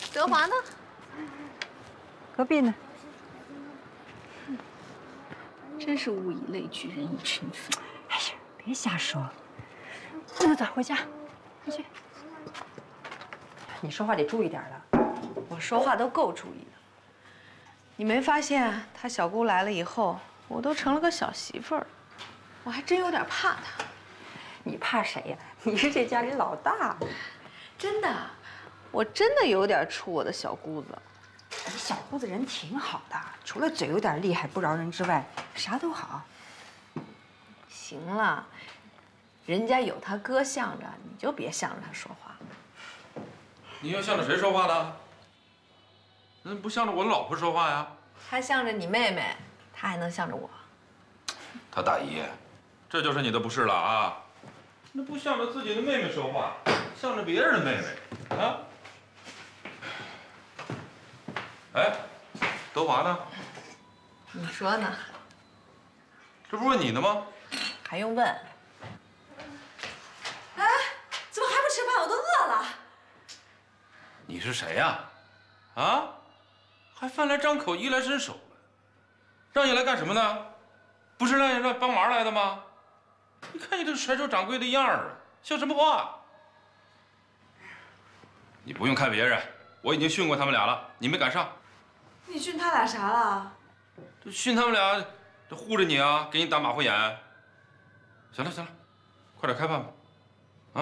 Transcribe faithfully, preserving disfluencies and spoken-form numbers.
德华呢？ 隔壁呢？ 真是物以类聚，人以群分。 哎呀，别瞎说。那走，回家，回去。你说话得注意点了。 我说话都够注意的。你没发现他小姑来了以后，我都成了个小媳妇儿了，我还真有点怕他。 你怕谁呀？你是这家里老大。 真的，我真的有点怵我的小姑子。 你小姑子人挺好的，除了嘴有点厉害不饶人之外，啥都好。 行了，人家有他哥向着，你就别向着他说话。 你要向着谁说话呢？那不向着我老婆说话呀？ 他向着你妹妹，他还能向着我？ 他大姨，这就是你的不是了啊！那不向着自己的妹妹说话，向着别人的妹妹啊？哎，德华呢？ 你说呢？ 这不问你呢吗？ 还用问？ 哎，怎么还不吃饭？我都饿了。 你是谁呀？啊？还饭来张口，衣来伸手了，让你来干什么呢？不是让你来帮忙来的吗？你看你这甩手掌柜的样儿啊，像什么话？你不用看别人，我已经训过他们俩了，你没赶上。 你训他俩啥了？ 这训他们俩，这护着你啊，给你打马虎眼。行了行了，快点开饭吧。